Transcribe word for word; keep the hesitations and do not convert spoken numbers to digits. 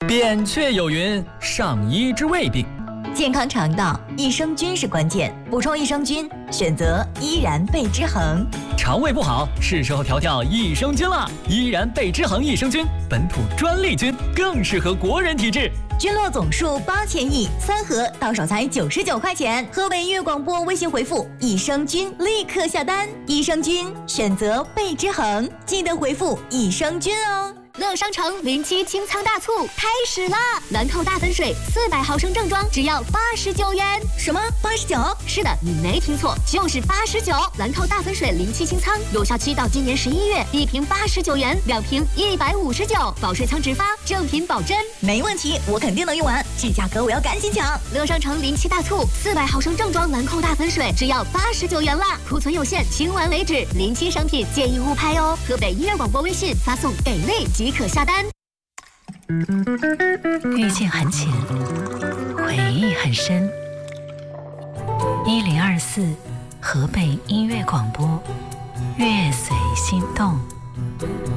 扁鹊有云：上医治未病。 健康肠道，益生菌是关键。补充益生菌，选择依然贝之恒。 肠胃不好，是时候调调益生菌了。依然贝之恒益生菌，本土专利菌，更适合国人体质。 菌落总数八千亿，三盒到手才九十九块钱。河北音乐广播微信回复“益生菌”，立刻下单。益生菌选择贝之恒，记得回复“益生菌”哦。 乐商城零七清仓大促开始啦！兰蔻大粉水四百毫升正装只要八十九元。 什么？八十九？ 是的，你没听错，就是八十九。兰蔻大粉水零七清仓有效期到今年十一月，一瓶八十九元，两瓶一百五十九，保水仓直发，正品保真。 没问题，我肯定能用完。这价格我要赶紧抢！ 乐商城零七大促，四百毫升正装兰蔻大粉水只要八十九元啦，库存有限，清完为止。零七商品建议勿拍哦。河北音乐广播微信发送给力即可下单。 遇见很浅，回忆很深。一零二四河北音乐广播，乐随心动。